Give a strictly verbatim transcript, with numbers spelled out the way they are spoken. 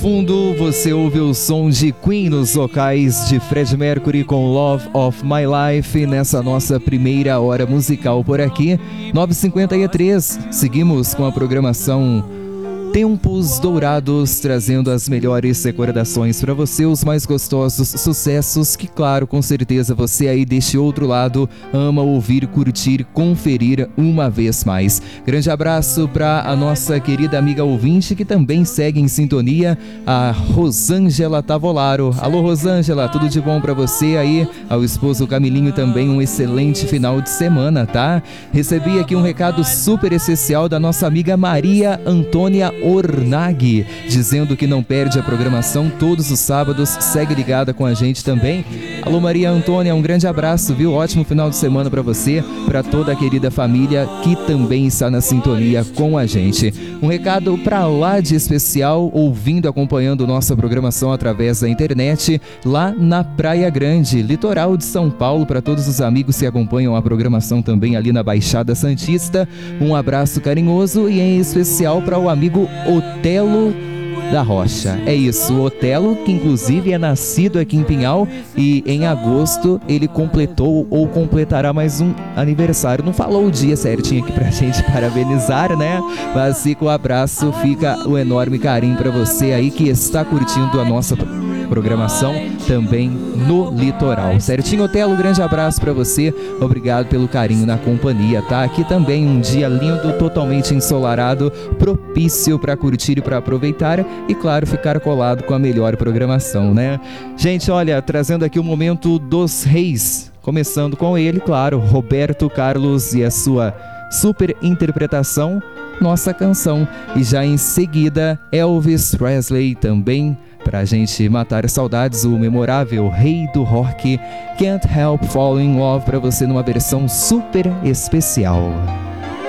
Fundo, você ouve o som de Queen nos vocais de Freddie Mercury com Love of My Life nessa nossa primeira hora musical por aqui, nove e cinquenta e três. Seguimos com a programação Tempos Dourados, trazendo as melhores recordações para você, os mais gostosos sucessos que, claro, com certeza você aí deste outro lado ama ouvir, curtir, conferir uma vez mais. Grande abraço para a nossa querida amiga ouvinte que também segue em sintonia, a Rosângela Tavolaro. Alô, Rosângela, tudo de bom para você aí? Ao esposo Camilinho também um excelente final de semana, tá? Recebi aqui um recado super especial da nossa amiga Maria Antônia Ornag, dizendo que não perde a programação todos os sábados, segue ligada com a gente também. Alô, Maria Antônia, um grande abraço, viu? Ótimo final de semana para você, para toda a querida família que também está na sintonia com a gente. Um recado para lá de especial, ouvindo, acompanhando nossa programação através da internet, lá na Praia Grande, litoral de São Paulo, para todos os amigos que acompanham a programação também ali na Baixada Santista. Um abraço carinhoso e em especial para o amigo Otelo da Rocha. É isso, o Otelo, que inclusive é nascido aqui em Pinhal e em agosto ele completou ou completará mais um aniversário. Não falou o dia certinho aqui pra gente parabenizar, né? Mas fica o abraço, fica o enorme carinho pra você aí que está curtindo a nossa programação também no litoral. Certinho, Otelo? Grande abraço pra você, obrigado pelo carinho na companhia, tá? Aqui também um dia lindo, totalmente ensolarado, propício pra curtir e pra aproveitar e, claro, ficar colado com a melhor programação, né? Gente, olha, trazendo aqui o momento dos reis, começando com ele, claro, Roberto Carlos e a sua super interpretação, Nossa Canção, e já em seguida Elvis Presley também, pra gente matar saudades, o memorável rei do rock, Can't Help Falling in Love, pra você numa versão super especial.